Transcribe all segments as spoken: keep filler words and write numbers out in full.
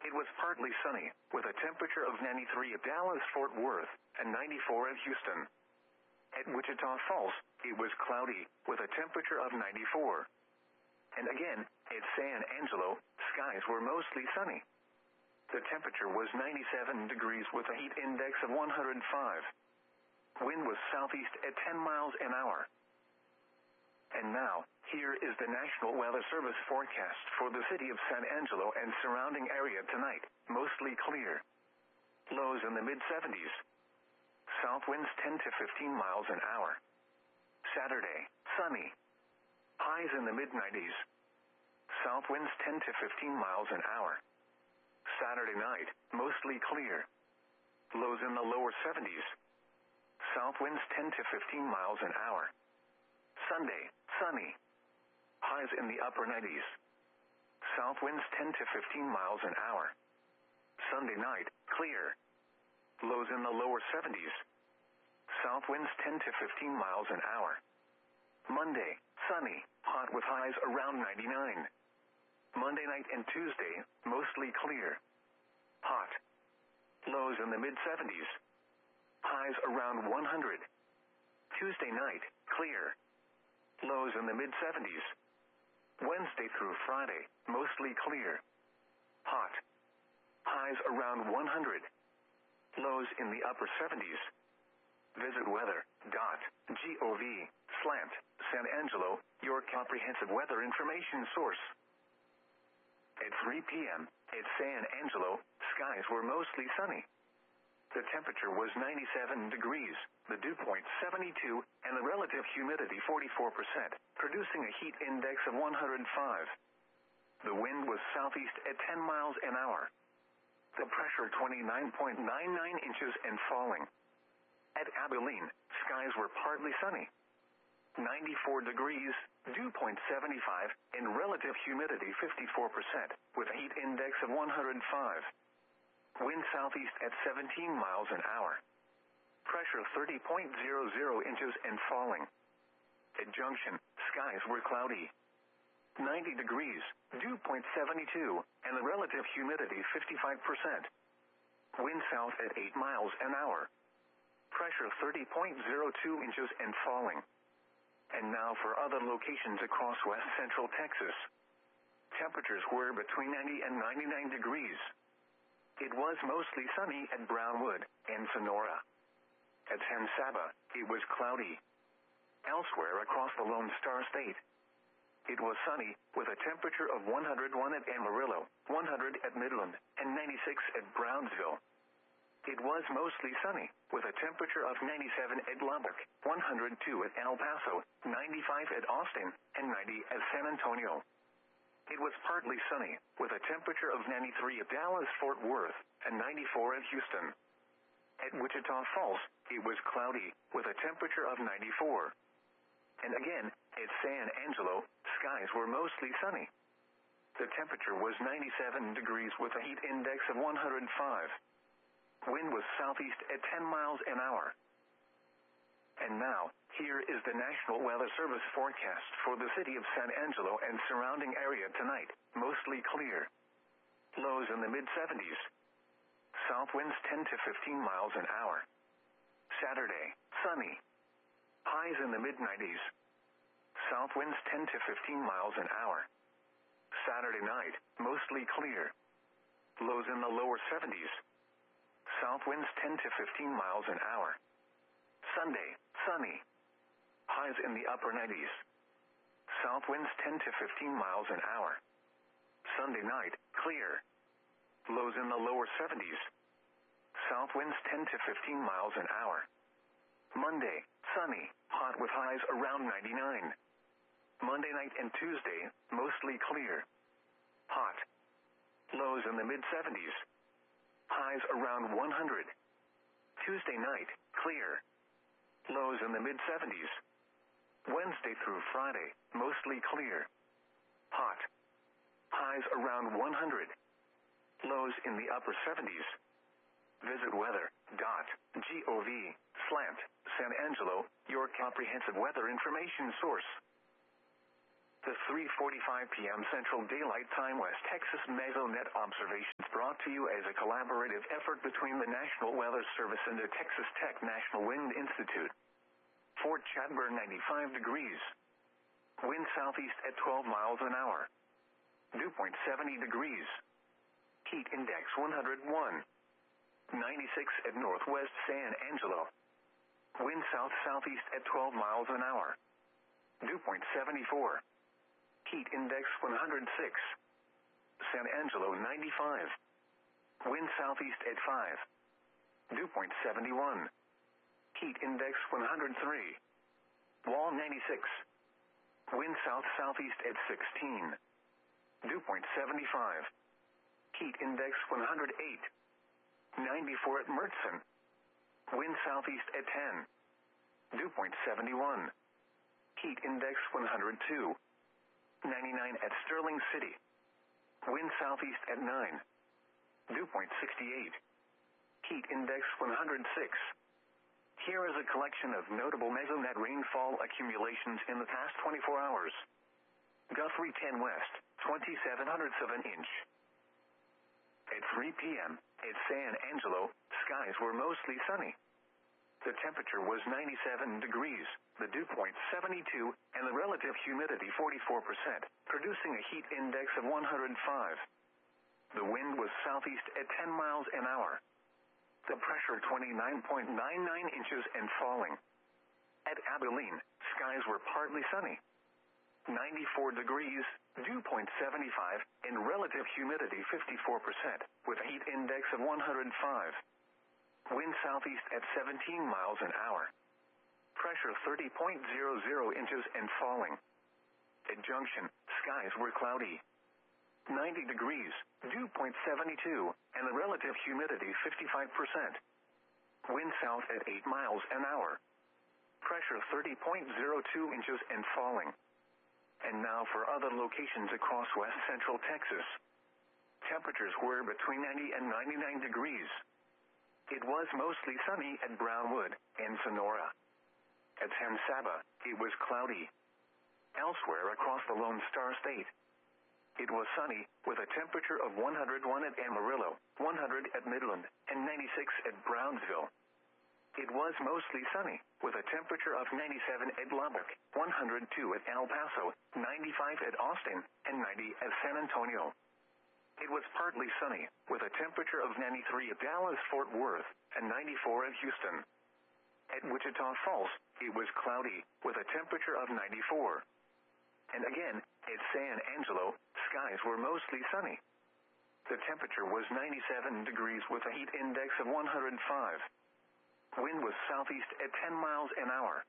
It was partly sunny, with a temperature of ninety-three at Dallas-Fort Worth and ninety-four at Houston. At Wichita Falls, it was cloudy, with a temperature of ninety-four. And again, at San Angelo, skies were mostly sunny. The temperature was ninety-seven degrees with a heat index of one hundred five. Wind was southeast at ten miles an hour. And now, here is the National Weather Service forecast for the city of San Angelo and surrounding area tonight. Mostly clear. Lows in the mid seventies. South winds ten to fifteen miles an hour. Saturday, sunny. Highs in the mid nineties. South winds ten to fifteen miles an hour. Saturday night, mostly clear. Lows in the lower seventies. South winds ten to fifteen miles an hour. Sunday, sunny. Highs in the upper nineties. South winds ten to fifteen miles an hour. Sunday night, clear. Lows in the lower seventies. South winds ten to fifteen miles an hour. Monday, sunny, hot with highs around ninety-nine. Monday night and Tuesday, mostly clear. Hot. Lows in the mid seventies. Highs around one hundred. Tuesday night, clear. Lows in the mid seventies. Wednesday through Friday, mostly clear. Hot. Highs around one hundred. Lows in the upper seventies. Visit weather dot gov slant San Angelo, your comprehensive weather information source. At three p.m., at San Angelo, skies were mostly sunny. The temperature was ninety-seven degrees, the dew point seventy-two, and the relative humidity forty-four percent, producing a heat index of one hundred five. The wind was southeast at ten miles an hour. The pressure twenty-nine point nine nine inches and falling. At Abilene, skies were partly sunny. ninety-four degrees, dew point seventy-five, and relative humidity fifty-four percent, with a heat index of one hundred five. Wind southeast at seventeen miles an hour. Pressure thirty point zero zero inches and falling. At Junction, skies were cloudy. ninety degrees, dew point seventy-two, and the relative humidity fifty-five percent. Wind south at eight miles an hour. Pressure thirty point zero two inches and falling. And now for other locations across west central Texas. Temperatures were between ninety and ninety-nine degrees. It was mostly sunny at Brownwood and Sonora. At San Saba, it was cloudy. Elsewhere across the Lone Star State, it was sunny, with a temperature of one hundred one at Amarillo, one hundred at Midland, and ninety-six at Brownsville. It was mostly sunny, with a temperature of ninety-seven at Lubbock, one hundred two at El Paso, ninety-five at Austin, and ninety at San Antonio. It was partly sunny, with a temperature of ninety-three at Dallas-Fort Worth, and ninety-four at Houston. At Wichita Falls, it was cloudy, with a temperature of ninety-four. And again, at San Angelo, skies were mostly sunny. The temperature was ninety-seven degrees with a heat index of one hundred five. Wind was southeast at ten miles an hour. And now, here is the National Weather Service forecast for the city of San Angelo and surrounding area tonight. Mostly clear. Lows in the mid seventies. South winds ten to fifteen miles an hour. Saturday, sunny. Highs in the mid nineties. South winds ten to fifteen miles an hour. Saturday night, mostly clear. Lows in the lower seventies. South winds ten to fifteen miles an hour. Sunday, sunny. Highs in the upper nineties. South winds ten to fifteen miles an hour. Sunday night, clear. Lows in the lower seventies. South winds ten to fifteen miles an hour. Monday, sunny, hot with highs around ninety-nine. Monday night and Tuesday, mostly clear. Hot. Lows in the mid seventies. Highs around one hundred. Tuesday night, clear. Lows in the mid seventies. Wednesday through Friday, mostly clear. Hot. Highs around one hundred. Lows in the upper seventies. Visit weather dot gov slant San Angelo, your comprehensive weather information source. The three forty-five p m Central Daylight Time West Texas Mesonet observations brought to you as a collaborative effort between the National Weather Service and the Texas Tech National Wind Institute. Fort Chadbourne ninety-five degrees. Wind southeast at twelve miles an hour. Dew point seventy degrees. Heat index one hundred one. ninety-six at northwest San Angelo. Wind south-southeast at twelve miles an hour. Dew point seventy-four. Heat index one hundred six. San Angelo ninety-five. Wind southeast at five. Dew point seventy-one. Heat index one hundred three. Wall ninety-six. Wind south-southeast at sixteen. Dew point seventy-five. Heat index one hundred eight. ninety-four at Mertzen. Wind southeast at ten. Dew point seventy-one. Heat index one hundred two. ninety-nine at Sterling City. Wind southeast at nine. Dew point sixty-eight. Heat index one hundred six. Here is a collection of notable Mesonet rainfall accumulations in the past twenty-four hours. Guthrie ten West, twenty-seven hundredths of an inch. At three p m at San Angelo, skies were mostly sunny. The temperature was ninety-seven degrees, the dew point seventy-two, and the relative humidity forty-four percent, producing a heat index of one hundred five. The wind was southeast at ten miles an hour. The pressure twenty-nine point nine nine inches and falling. At Abilene, skies were partly sunny. ninety-four degrees, dew point seventy-five, and relative humidity fifty-four percent, with a heat index of one hundred five. Wind southeast at seventeen miles an hour. Pressure thirty point zero zero inches and falling. At Junction, skies were cloudy. ninety degrees, dew point seventy-two, and the relative humidity fifty-five percent. Wind south at eight miles an hour. Pressure thirty point zero two inches and falling. And now for other locations across west central Texas. Temperatures were between ninety and ninety-nine degrees. It was mostly sunny at Brownwood and Sonora. At San Saba, it was cloudy. Elsewhere across the Lone Star State, it was sunny, with a temperature of one hundred one at Amarillo, one hundred at Midland, and ninety-six at Brownsville. It was mostly sunny, with a temperature of ninety-seven at Lubbock, one hundred two at El Paso, ninety-five at Austin, and ninety at San Antonio. It was partly sunny, with a temperature of ninety-three at Dallas-Fort Worth, and ninety-four at Houston. At Wichita Falls, it was cloudy, with a temperature of ninety-four. And again, at San Angelo, skies were mostly sunny. The temperature was ninety-seven degrees with a heat index of one hundred five. Wind was southeast at ten miles an hour.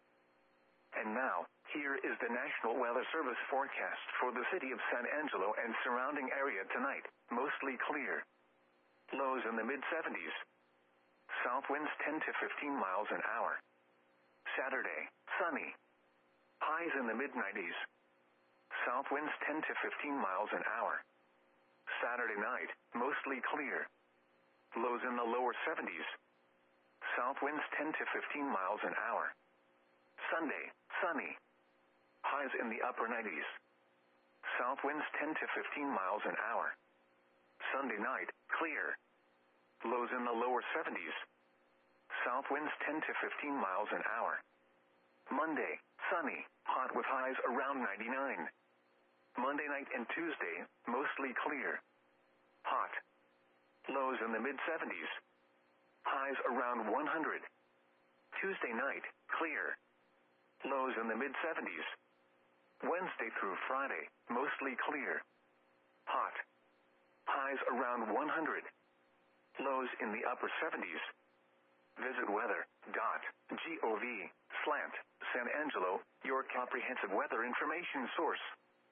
And now, here is the National Weather Service forecast for the city of San Angelo and surrounding area tonight. Mostly clear. Lows in the mid seventies. South winds ten to fifteen miles an hour. Saturday, sunny. Highs in the mid nineties. South winds ten to fifteen miles an hour. Saturday night, mostly clear. Lows in the lower seventies. South winds ten to fifteen miles an hour. Sunday, sunny. Highs in the upper nineties. South winds ten to fifteen miles an hour. Sunday night, clear. Lows in the lower seventies. South winds ten to fifteen miles an hour. Monday, sunny, hot with highs around ninety-nine. Monday night and Tuesday, mostly clear. Hot. Lows in the mid seventies. Highs around one hundred. Tuesday night, clear. Lows in the mid seventies. Wednesday through Friday, mostly clear. Hot. Highs around one hundred. Lows in the upper seventies. Visit weather dot gov slant San Angelo, your comprehensive weather information source.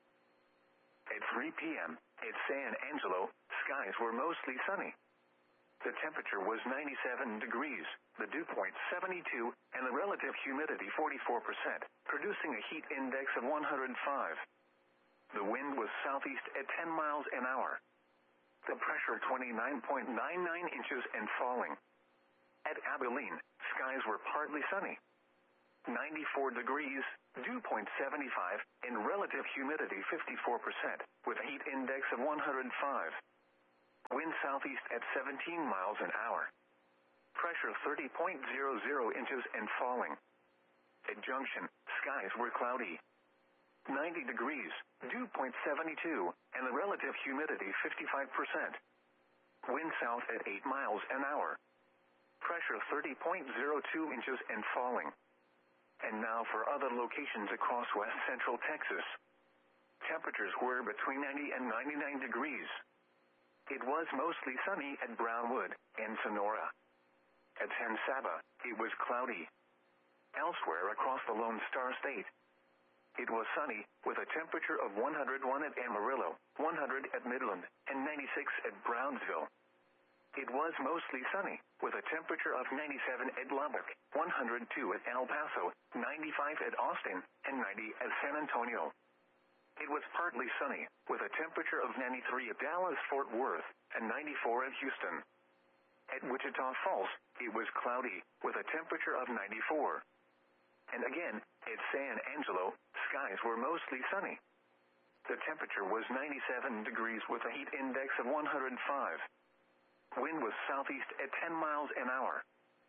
At three p m at San Angelo, skies were mostly sunny. The temperature was ninety-seven degrees, the dew point seventy-two, and the relative humidity forty-four percent, producing a heat index of one hundred five. The wind was southeast at ten miles an hour. The pressure twenty-nine point nine nine inches and falling. At Abilene, skies were partly sunny. ninety-four degrees, dew point seventy-five, and relative humidity fifty-four percent, with a heat index of one hundred five. Wind southeast at seventeen miles an hour. Pressure thirty point zero zero inches and falling. At Junction, skies were cloudy. ninety degrees, dew point seventy-two, and the relative humidity fifty-five percent. Wind south at eight miles an hour. Pressure thirty point zero two inches and falling. And now for other locations across west central Texas. Temperatures were between ninety and ninety-nine degrees. It was mostly sunny at Brownwood and Sonora. At San Saba, it was cloudy. Elsewhere across the Lone Star State, it was sunny, with a temperature of one hundred one at Amarillo, one hundred at Midland, and ninety-six at Brownsville. It was mostly sunny, with a temperature of ninety-seven at Lubbock, one hundred two at El Paso, ninety-five at Austin, and ninety at San Antonio. It was partly sunny, with a temperature of ninety-three at Dallas-Fort Worth, and ninety-four at Houston. At Wichita Falls, it was cloudy, with a temperature of ninety-four. And again, at San Angelo, skies were mostly sunny. The temperature was ninety-seven degrees with a heat index of one hundred five. Wind was southeast at ten miles an hour.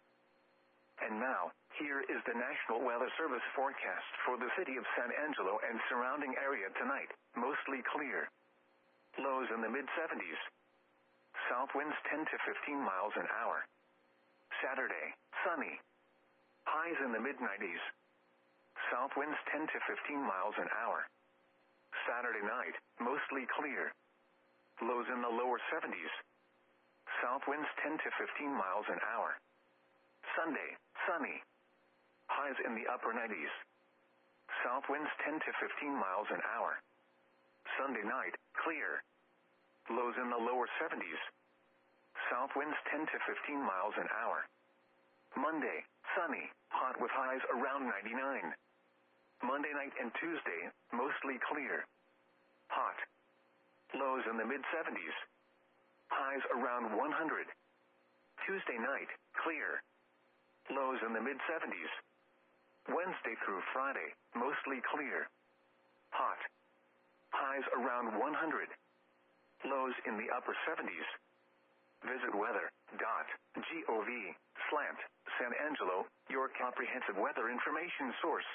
And now, here is the National Weather Service forecast for the city of San Angelo and surrounding area tonight. Mostly clear. Lows in the mid seventies. South winds ten to fifteen miles an hour. Saturday, sunny. Highs in the mid nineties. South winds ten to fifteen miles an hour. Saturday night, mostly clear. Lows in the lower seventies. South winds ten to fifteen miles an hour. Sunday, sunny. Highs in the upper nineties. South winds ten to fifteen miles an hour. Sunday night, clear. Lows in the lower seventies. South winds ten to fifteen miles an hour. Monday, sunny, hot with highs around ninety-nine. Monday night and Tuesday, mostly clear. Hot. Lows in the mid seventies. Highs around one hundred. Tuesday night, clear. Lows in the mid seventies. Wednesday through Friday, mostly clear. Hot. Highs around one hundred. Lows in the upper seventies. Visit weather.gov slant San Angelo, your comprehensive weather information source.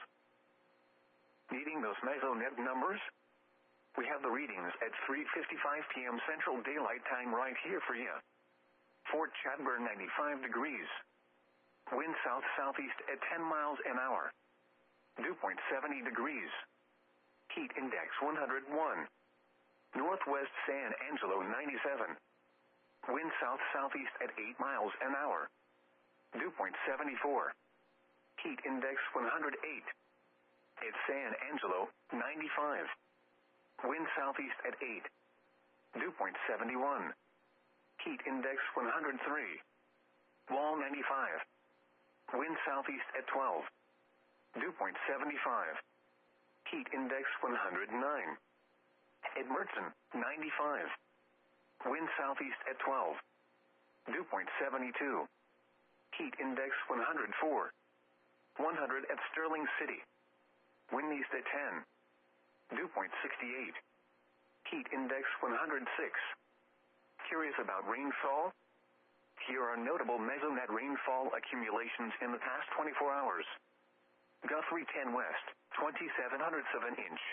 Needing those Mesonet numbers? We have the readings at three fifty-five p.m. Central Daylight Time right here for you. Fort Chadbourne ninety-five degrees. Wind south-southeast at ten miles an hour. Dew point seventy degrees. Heat index one hundred one. Northwest San Angelo ninety-seven. Wind south-southeast at eight miles an hour. Dew point seventy-four. Heat index one hundred eight. At San Angelo, ninety-five. Wind southeast at eight. Dew point seventy-one. Heat index one hundred three. Wall ninety-five. Wind southeast at twelve. Dew point seventy-five. Heat index one hundred nine. At Mertzen, ninety-five. Wind southeast at twelve. Dew point seventy-two. Heat index one hundred four. one hundred at Sterling City. Wind east at ten. Dew point sixty-eight. Heat index one hundred six. Curious about rainfall? Here are notable Mesonet rainfall accumulations in the past twenty-four hours. Guthrie ten west, twenty-seven hundredths of an inch.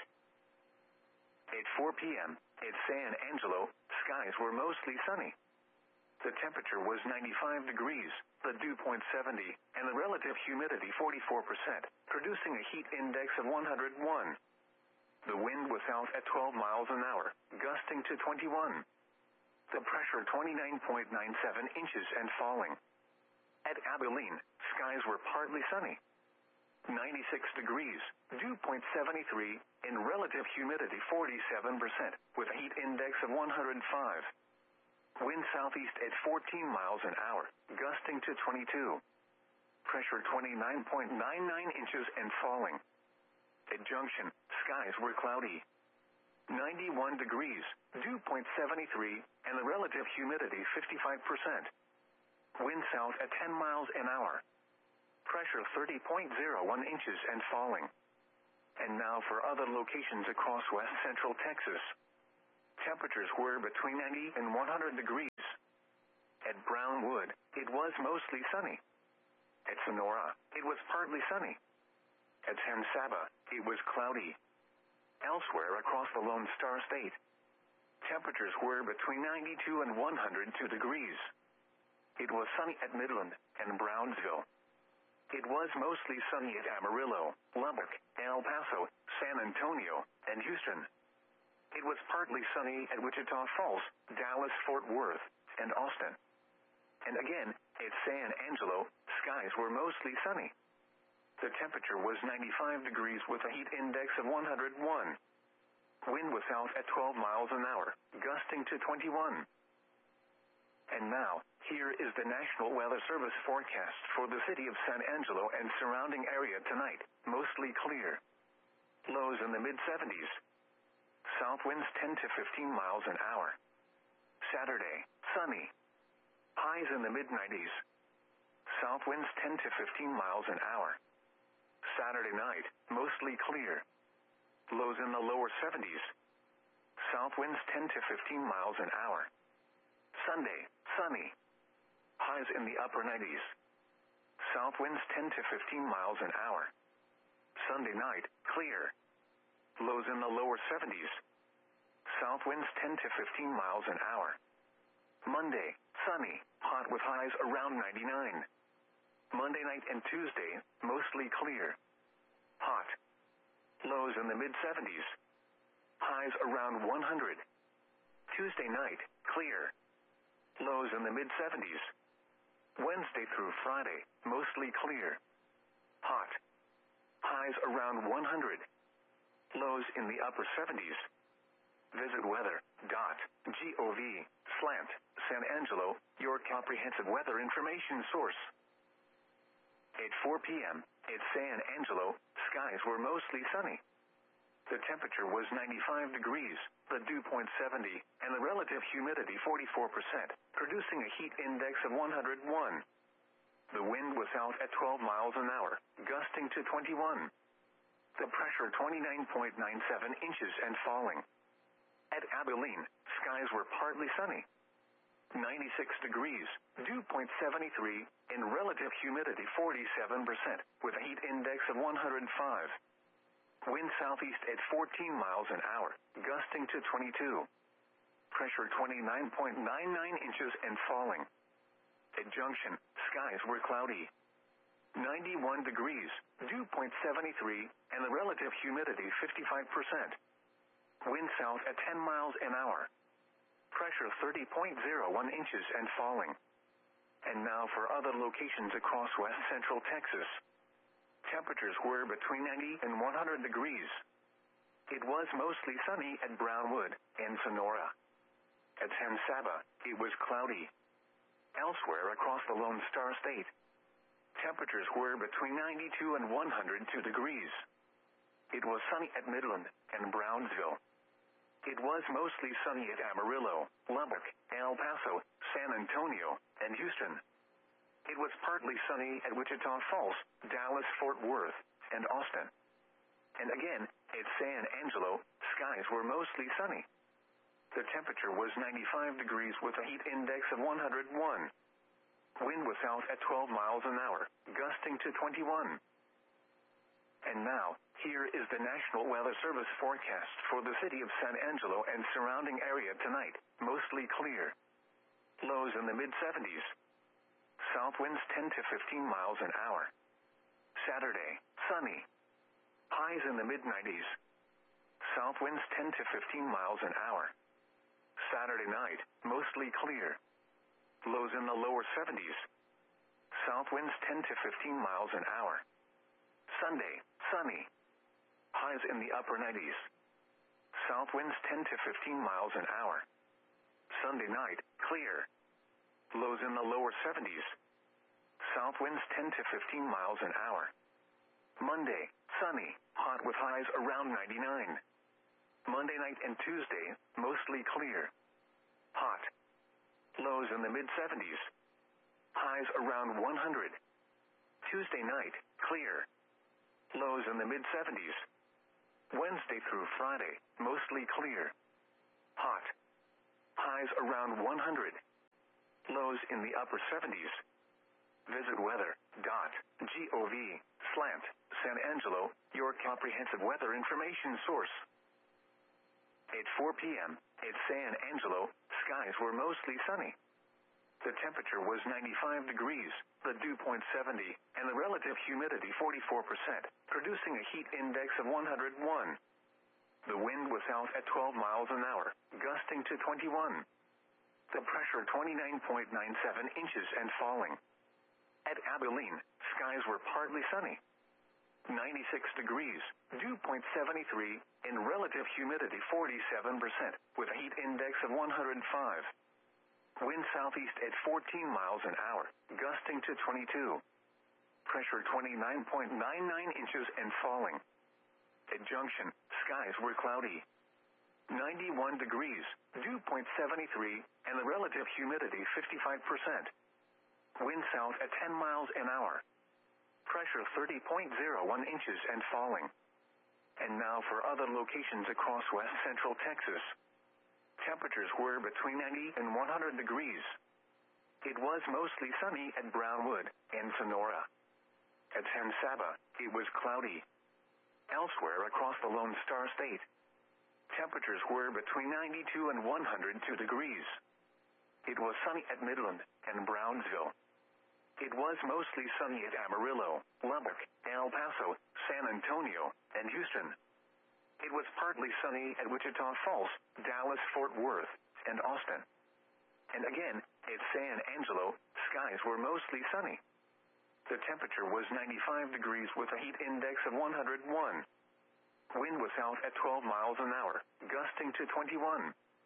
At four p.m., at San Angelo, skies were mostly sunny. The temperature was ninety-five degrees, the dew point seventy, and the relative humidity forty-four percent, producing a heat index of one hundred one. The wind was south at twelve miles an hour, gusting to twenty-one. The pressure twenty-nine point nine seven inches and falling. At Abilene, skies were partly sunny. ninety-six degrees, dew point seventy-three, and relative humidity forty-seven percent, with a heat index of one hundred five. Wind southeast at fourteen miles an hour, gusting to twenty-two. Pressure twenty-nine point nine nine inches and falling. At Junction, skies were cloudy. ninety-one degrees, dew point seventy-three, and the relative humidity fifty-five percent. Wind south at ten miles an hour. Pressure thirty point zero one inches and falling. And now for other locations across west central Texas. Temperatures were between ninety and one hundred degrees. At Brownwood, it was mostly sunny. At Sonora, it was partly sunny. At San Saba, it was cloudy. Elsewhere across the Lone Star State, temperatures were between ninety-two and one hundred two degrees. It was sunny at Midland and Brownsville. It was mostly sunny at Amarillo, Lubbock, El Paso, San Antonio, and Houston. It was partly sunny at Wichita Falls, Dallas, Fort Worth, and Austin. And again, at San Angelo, skies were mostly sunny. The temperature was ninety-five degrees with a heat index of one hundred one. Wind was south at twelve miles an hour, gusting to twenty-one. And now, here is the National Weather Service forecast for the city of San Angelo and surrounding area tonight, mostly clear. Lows in the mid seventies. South winds ten to fifteen miles an hour. Saturday, sunny. Highs in the mid nineties. South winds ten to fifteen miles an hour. Saturday night, mostly clear. Lows in the lower seventies. South winds ten to fifteen miles an hour. Sunday, sunny. Highs in the upper nineties. South winds ten to fifteen miles an hour. Sunday night, clear. Lows in the lower seventies. South winds ten to fifteen miles an hour. Monday, sunny, hot with highs around ninety-nine. Monday night and Tuesday, mostly clear. Hot. Lows in the mid seventies. Highs around one hundred. Tuesday night, clear. Lows in the mid seventies. Wednesday through Friday, mostly clear. Hot. Highs around one hundred. Lows in the upper seventies. Visit weather.gov slant San Angelo, your comprehensive weather information source. At four p.m., at San Angelo, skies were mostly sunny. The temperature was ninety-five degrees, the dew point seventy, and the relative humidity forty-four percent, producing a heat index of one hundred one. The wind was south at twelve miles an hour, gusting to twenty-one. The pressure twenty-nine point nine seven inches and falling. At Abilene, skies were partly sunny. ninety-six degrees, dew point seventy-three, and relative humidity forty-seven percent, with a heat index of one hundred five. Wind southeast at fourteen miles an hour, gusting to twenty-two. Pressure twenty-nine point nine nine inches and falling. At Junction, skies were cloudy. ninety-one degrees, dew point seventy-three, and the relative humidity fifty-five percent. Wind south at ten miles an hour. Pressure thirty point zero one inches and falling. And now for other locations across west central Texas. Temperatures were between ninety and one hundred degrees. It was mostly sunny at Brownwood and Sonora. At San Saba, it was cloudy. Elsewhere across the Lone Star State, temperatures were between ninety-two and one hundred two degrees. It was sunny at Midland and Brownsville. It was mostly sunny at Amarillo, Lubbock, El Paso, San Antonio, and Houston. It was partly sunny at Wichita Falls, Dallas, Fort Worth, and Austin. And again, at San Angelo, skies were mostly sunny. The temperature was ninety-five degrees with a heat index of one hundred one. Wind was south at twelve miles an hour, gusting to twenty-one. And now, here is the National Weather Service forecast for the city of San Angelo and surrounding area tonight, mostly clear. Lows in the mid seventies. South winds ten to fifteen miles an hour. Saturday, sunny. Highs in the mid nineties. South winds ten to fifteen miles an hour. Saturday night, mostly clear. Lows in the lower seventies. South winds ten to fifteen miles an hour. Sunday, sunny. Highs in the upper nineties. South winds ten to fifteen miles an hour. Sunday night, clear. Lows in the lower seventies. South winds ten to fifteen miles an hour. Monday, sunny, hot with highs around ninety-nine. Monday night and Tuesday, mostly clear. Hot. Lows in the mid seventies. Highs around one hundred. Tuesday night, clear. Lows in the mid seventies. Wednesday through Friday, mostly clear. Hot. Highs around one hundred. Lows in the upper seventies. Visit weather.gov slant San Angelo, your comprehensive weather information source. At four p.m., at San Angelo, skies were mostly sunny. The temperature was ninety-five degrees, the dew point seventy, and the relative humidity forty-four percent, producing a heat index of one hundred one. The wind was south at twelve miles an hour, gusting to twenty-one. The pressure twenty-nine point nine seven inches and falling. At Abilene, skies were partly sunny. ninety-six degrees, dew point seventy-three, and relative humidity forty-seven percent, with a heat index of one hundred five. Wind southeast at fourteen miles an hour, gusting to twenty-two. Pressure twenty-nine point nine nine inches and falling. At Junction, skies were cloudy. ninety-one degrees, dew point seventy-three, and the relative humidity fifty-five percent. Wind south at ten miles an hour. Pressure thirty point zero one inches and falling. And now for other locations across west central Texas. Temperatures were between ninety and one hundred degrees. It was mostly sunny at Brownwood and Sonora. At San Saba, it was cloudy. Elsewhere across the Lone Star State, temperatures were between ninety-two and one hundred two degrees. It was sunny at Midland and Brownsville. It was mostly sunny at Amarillo, Lubbock, El Paso, San Antonio, and Houston. It was partly sunny at Wichita Falls, Dallas, Fort Worth, and Austin. And again, at San Angelo, skies were mostly sunny. The temperature was ninety-five degrees with a heat index of one hundred one. Wind was south at twelve miles an hour, gusting to twenty-one.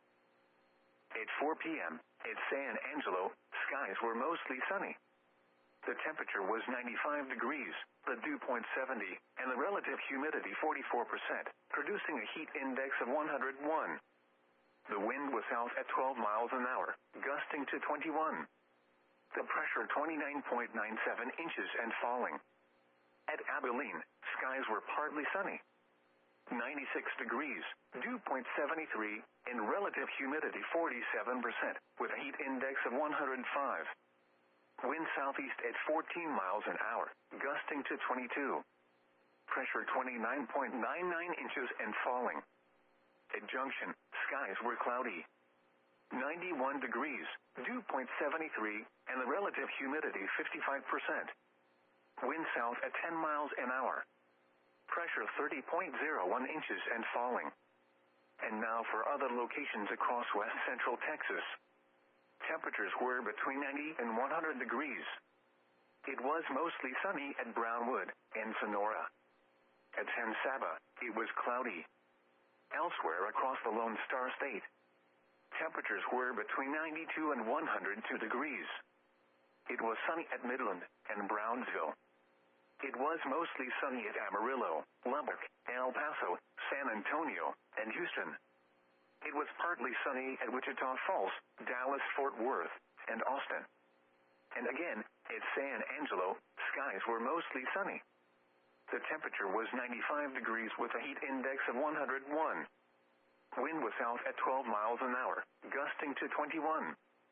At four p.m., at San Angelo, skies were mostly sunny. The temperature was ninety-five degrees, the dew point seventy, and the relative humidity forty-four percent, producing a heat index of one hundred one. The wind was south at twelve miles an hour, gusting to twenty-one. The pressure twenty-nine point nine seven inches and falling. At Abilene, skies were partly sunny. ninety-six degrees, dew point seventy-three, and relative humidity forty-seven percent, with a heat index of one hundred five. Wind southeast at fourteen miles an hour, gusting to twenty-two. Pressure twenty-nine point nine nine inches and falling. At Junction, skies were cloudy. ninety-one degrees, dew point seventy-three, and the relative humidity fifty-five percent. Wind south at ten miles an hour. Pressure thirty point zero one inches and falling. And now for other locations across west central Texas. Temperatures were between ninety and one hundred degrees. It was mostly sunny at Brownwood and Sonora. At San Saba, it was cloudy. Elsewhere across the Lone Star State, temperatures were between ninety-two and one hundred two degrees. It was sunny at Midland and Brownsville. It was mostly sunny at Amarillo, Lubbock, El Paso, San Antonio, and Houston. It was partly sunny at Wichita Falls, Dallas, Fort Worth, and Austin. And again, at San Angelo, skies were mostly sunny. The temperature was ninety-five degrees with a heat index of one hundred one. Wind was south at twelve miles an hour, gusting to twenty-one.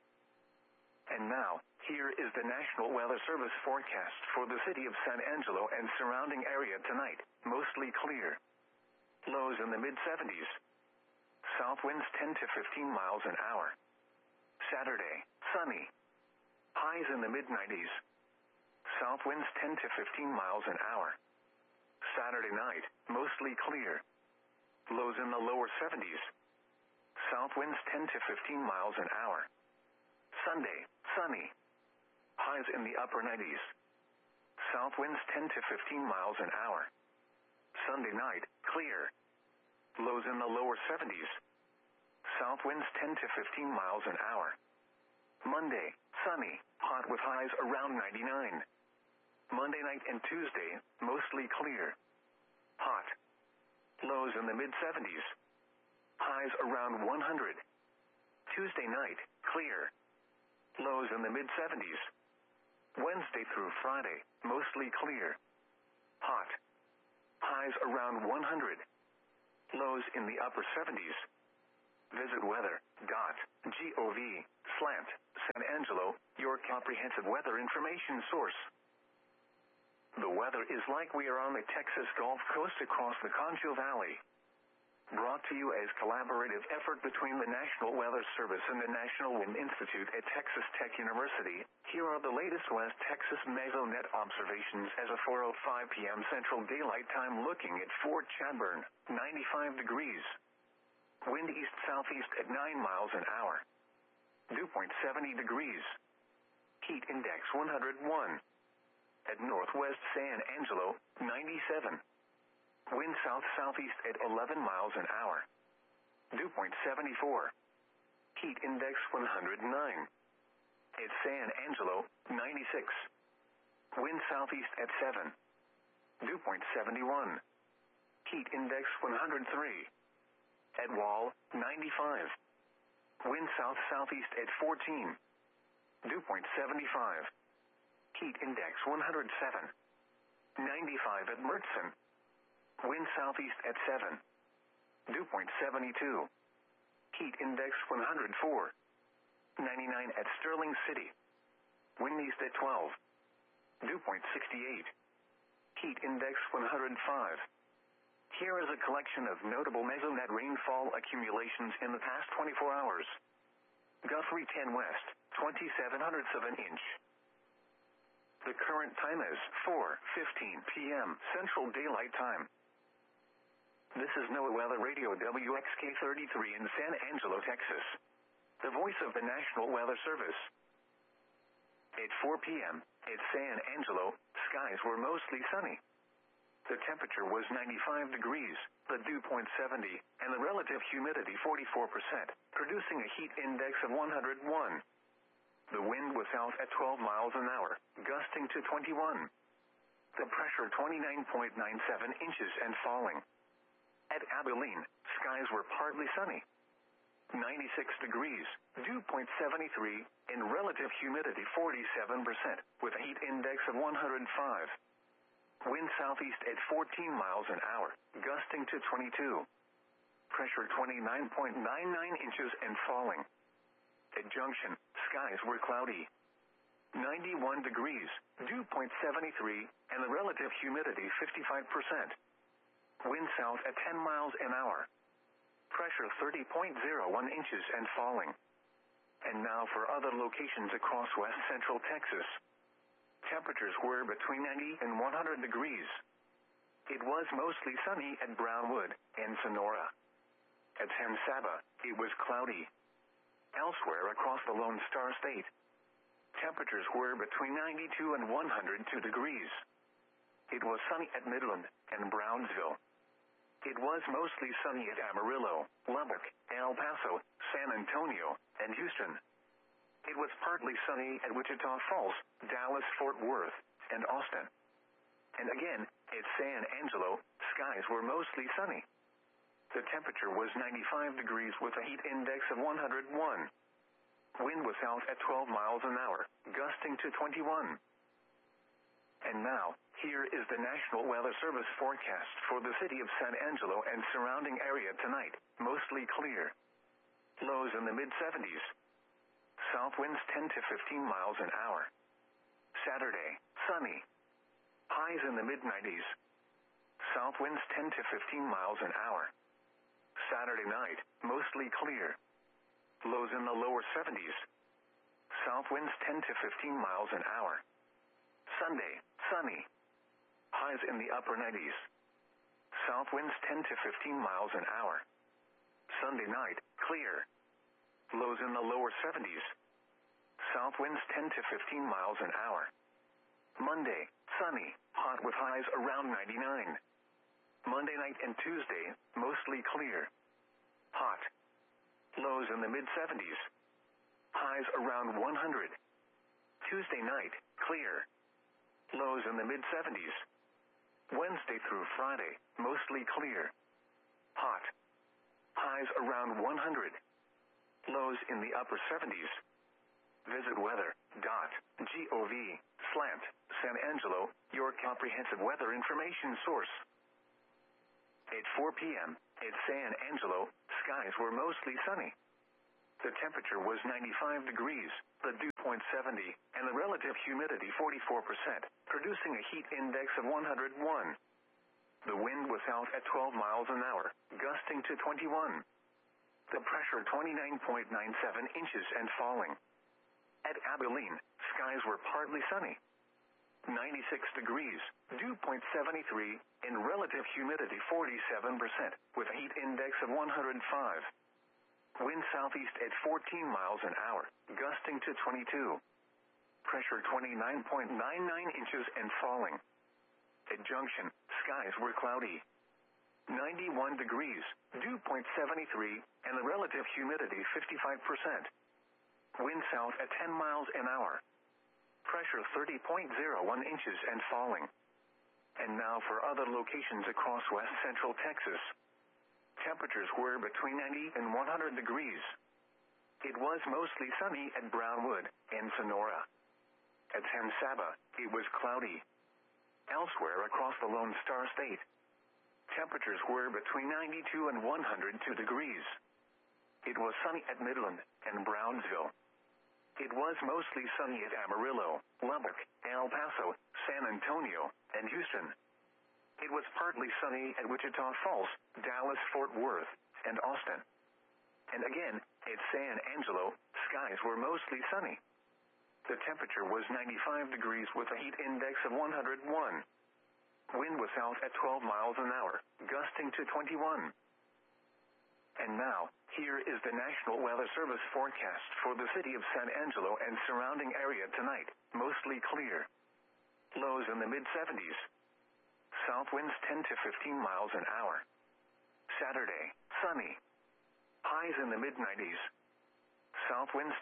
And now, here is the National Weather Service forecast for the city of San Angelo and surrounding area tonight, mostly clear. Lows in the mid seventies. South winds ten to fifteen miles an hour. Saturday, sunny. Highs in the mid nineties. South winds ten to fifteen miles an hour. Saturday night, mostly clear. Lows in the lower seventies. South winds ten to fifteen miles an hour. Sunday, sunny. Highs in the upper nineties. South winds ten to fifteen miles an hour. Sunday night, clear. Lows in the lower seventies. South winds ten to fifteen miles an hour. Monday, sunny, hot with highs around ninety-nine. Monday night and Tuesday, mostly clear. Hot. Lows in the mid seventies. Highs around one hundred. Tuesday night, clear. Lows in the mid seventies. Wednesday through Friday, mostly clear. Hot. Highs around one hundred. Lows in the upper seventies. Visit weather.gov slant San Angelo, your comprehensive weather information source. The weather is like we are on the Texas Gulf Coast across the Concho Valley. Brought to you as collaborative effort between the National Weather Service and the National Wind Institute at Texas Tech University, here are the latest West Texas mesonet observations as of four oh five p.m. Central Daylight Time, looking at Fort Chadbourne, ninety-five degrees. Wind east-southeast at nine miles an hour. Dew point seventy degrees. Heat index one hundred one. At northwest San Angelo, ninety-seven. Wind south-southeast at eleven miles an hour. Dew point seventy-four. Heat index one hundred nine. At San Angelo, ninety-six. Wind southeast at seven. Dew point seventy-one. Heat index one hundred three. At Wall, ninety-five. Wind south-southeast at fourteen. Dew point seventy-five. Heat index one hundred seven. ninety-five at Mertzen. Wind southeast at seven. Dew point seventy-two. Heat index one hundred four. ninety-nine at Sterling City. Wind east at twelve. Dew point sixty-eight. Heat index one hundred five. Here is a collection of notable mesonet rainfall accumulations in the past twenty-four hours. Guthrie ten West, twenty-seven hundredths of an inch. The current time is four fifteen p.m. Central Daylight Time. This is NOAA Weather Radio W X K thirty-three in San Angelo, Texas. The voice of the National Weather Service. At four p.m., at San Angelo, skies were mostly sunny. The temperature was ninety-five degrees, the dew point seventy, and the relative humidity forty-four percent, producing a heat index of one hundred one. The wind was south at twelve miles an hour, gusting to twenty-one. The pressure twenty-nine point nine seven inches and falling. At Abilene, skies were partly sunny. ninety-six degrees, dew point seventy-three, and relative humidity forty-seven percent, with a heat index of one hundred five. Wind southeast at fourteen miles an hour, gusting to twenty-two. Pressure twenty-nine point nine nine inches and falling. At Junction, skies were cloudy. ninety-one degrees, dew point seventy-three, and the relative humidity fifty-five percent. Wind south at ten miles an hour. Pressure thirty point zero one inches and falling. And now for other locations across west central Texas. Temperatures were between ninety and one hundred degrees. It was mostly sunny at Brownwood and Sonora. At San Saba, it was cloudy. Elsewhere across the Lone Star State, temperatures were between ninety-two and one hundred two degrees. It was sunny at Midland and Brownsville. It was mostly sunny at Amarillo, Lubbock, El Paso, San Antonio, and Houston. It was partly sunny at Wichita Falls, Dallas, Fort Worth, and Austin. And again, at San Angelo, skies were mostly sunny. The temperature was ninety-five degrees with a heat index of one hundred one. Wind was south at twelve miles an hour, gusting to twenty-one. And now, here is the National Weather Service forecast for the city of San Angelo and surrounding area tonight, mostly clear. Lows in the mid seventies. South winds ten to fifteen miles an hour. Saturday, sunny. Highs in the mid nineties. South winds ten to fifteen miles an hour. Saturday night, mostly clear. Lows in the lower seventies. South winds ten to fifteen miles an hour. Sunday, sunny. Highs in the upper nineties. South winds ten to fifteen miles an hour. Sunday night, clear. Lows in the lower seventies. South winds ten to fifteen miles an hour. Monday, sunny, hot with highs around ninety-nine. Monday night and Tuesday, mostly clear. Hot. Lows in the mid seventies. Highs around one hundred. Tuesday night, clear. Lows in the mid seventies. Wednesday through Friday, mostly clear. Hot. Highs around one hundred. Lows in the upper seventies. Visit weather dot gov Slant, San Angelo, your comprehensive weather information source. At four p.m., at San Angelo, skies were mostly sunny. The temperature was ninety-five degrees, the dew point seventy, and the relative humidity forty-four percent, producing a heat index of one hundred one. The wind was south at twelve miles an hour, gusting to twenty-one. The pressure twenty-nine point nine seven inches and falling. At Abilene, skies were partly sunny. ninety-six degrees, dew point seventy-three, and relative humidity forty-seven percent, with a heat index of one hundred five. Wind southeast at fourteen miles an hour, gusting to twenty-two. Pressure twenty-nine point nine nine inches and falling. At Junction, skies were cloudy. ninety-one degrees, dew point seventy-three, and the relative humidity fifty-five percent. Wind south at ten miles an hour. Pressure thirty point zero one inches and falling. And now for other locations across west central Texas. Temperatures were between ninety and one hundred degrees. It was mostly sunny at Brownwood and Sonora. At San Saba, it was cloudy. Elsewhere across the Lone Star State, temperatures were between ninety-two and one hundred two degrees. It was sunny at Midland and Brownsville. It was mostly sunny at Amarillo, Lubbock, El Paso, San Antonio, and Houston. It was partly sunny at Wichita Falls, Dallas, Fort Worth, and Austin. And again, at San Angelo, skies were mostly sunny. The temperature was ninety-five degrees with a heat index of one hundred one. Wind was south at twelve miles an hour, gusting to twenty-one. And now, here is the National Weather Service forecast for the city of San Angelo and surrounding area tonight. Mostly clear. Lows in the mid seventies. South winds ten to fifteen miles an hour. Saturday, sunny. Highs in the mid nineties. South winds